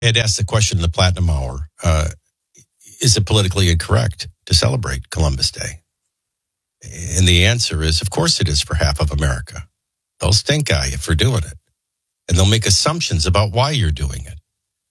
Had asked the question in the Platinum Hour, is it politically incorrect to celebrate Columbus Day? And the answer is, of course it is for half of America. They'll stink at you for doing it. And they'll make assumptions about why you're doing it.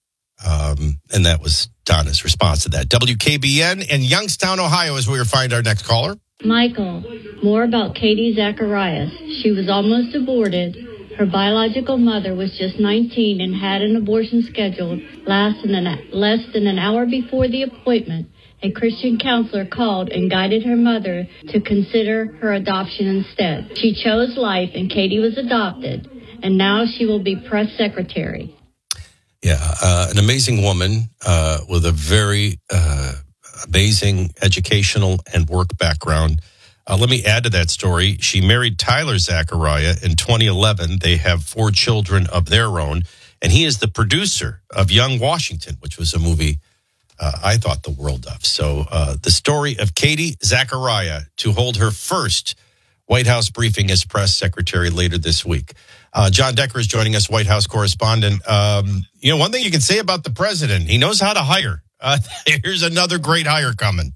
And that was Donna's response to that. WKBN in Youngstown, Ohio is where we'll find our next caller. Michael, more about Katie Zacharias. She was almost aborted. Her biological mother was just 19 and had an abortion scheduled less than an hour before the appointment. A Christian counselor called and guided her mother to consider her adoption instead. She chose life and Katie was adopted, and now she will be press secretary. Yeah, an amazing woman with a very amazing educational and work background. Let me add to that story. She married Tyler Zachariah in 2011. They have 4 children of their own, and he is the producer of Young Washington, which was a movie I thought the world of. So the story of Katie Zachariah to hold her first White House briefing as press secretary later this week. John Decker is joining us, White House correspondent. One thing you can say about the president, he knows how to hire. Here's another great hire coming.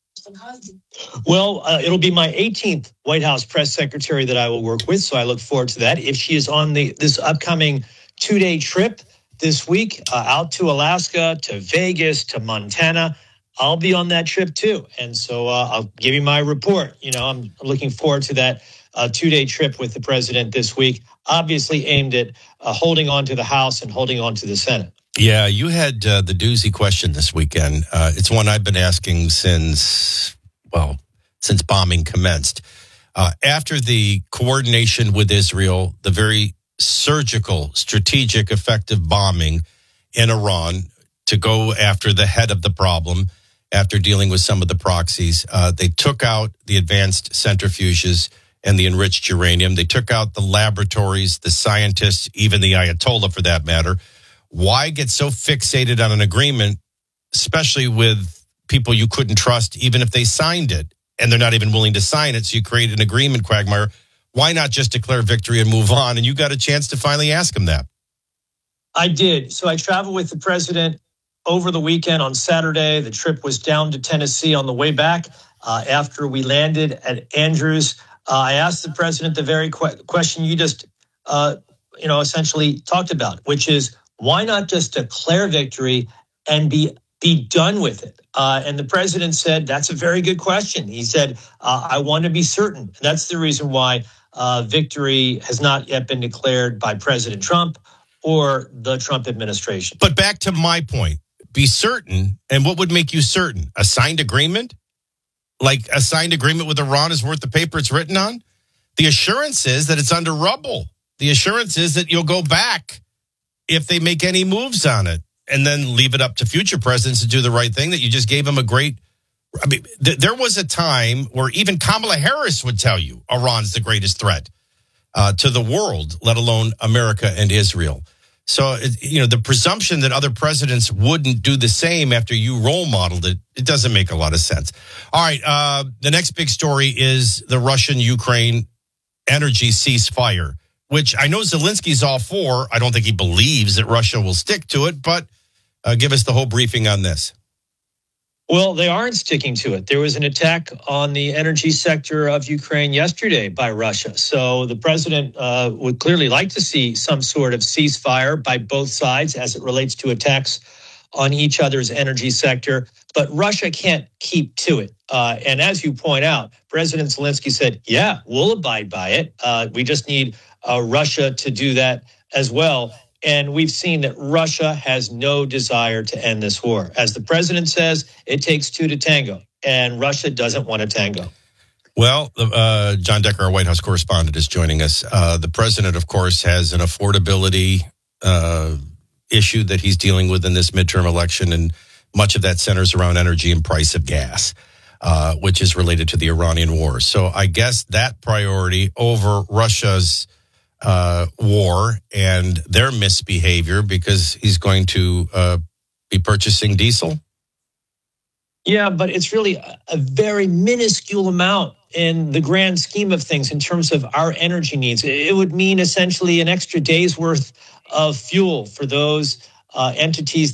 Well, it'll be my 18th White House press secretary that I will work with, so I look forward to that. If she is on this upcoming 2-day trip this week out to Alaska, to Vegas, to Montana, I'll be on that trip too. And so I'll give you my report. I'm looking forward to that 2-day trip with the president this week, obviously aimed at holding on to the House and holding on to the Senate. Yeah, you had the doozy question this weekend. It's one I've been asking since bombing commenced. After the coordination with Israel, the very surgical, strategic, effective bombing in Iran to go after the head of the problem, after dealing with some of the proxies, they took out the advanced centrifuges and the enriched uranium. They took out the laboratories, the scientists, even the Ayatollah for that matter. Why get so fixated on an agreement, especially with people you couldn't trust, even if they signed it, and they're not even willing to sign it? So you create an agreement, Quagmire. Why not just declare victory and move on? And you got a chance to finally ask him that. I did. So I traveled with the president over the weekend on Saturday. The trip was down to Tennessee on the way back. After we landed at Andrews, I asked the president the very question you just, essentially talked about, which is, why not just declare victory and be done with it? And the president said, that's a very good question. He said, I want to be certain. That's the reason why victory has not yet been declared by President Trump or the Trump administration. But back to my point, be certain. And what would make you certain? A signed agreement? Like a signed agreement with Iran is worth the paper it's written on? The assurance is that it's under rubble. The assurance is that you'll go back if they make any moves on it, and then leave it up to future presidents to do the right thing. That you just gave them a great. I mean, there was a time where even Kamala Harris would tell you Iran's the greatest threat to the world, let alone America and Israel. So, the presumption that other presidents wouldn't do the same after you role modeled it, it doesn't make a lot of sense. All right. The next big story is the Russian-Ukraine energy ceasefire, which I know Zelensky's all for. I don't think he believes that Russia will stick to it, but give us the whole briefing on this. Well, they aren't sticking to it. There was an attack on the energy sector of Ukraine yesterday by Russia. So the president would clearly like to see some sort of ceasefire by both sides as it relates to attacks on each other's energy sector. But Russia can't keep to it. And as you point out, President Zelensky said, yeah, we'll abide by it. We just need Russia to do that as well. And we've seen that Russia has no desire to end this war. As the president says, it takes 2 to tango, and Russia doesn't want to tango. Well, John Decker, our White House correspondent, is joining us. The president, of course, has an affordability issue that he's dealing with in this midterm election, and much of that centers around energy and price of gas, which is related to the Iranian war. So I guess that priority over Russia's war and their misbehavior, because he's going to be purchasing diesel? Yeah, but it's really a very minuscule amount in the grand scheme of things in terms of our energy needs. It would mean essentially an extra day's worth of fuel for those entities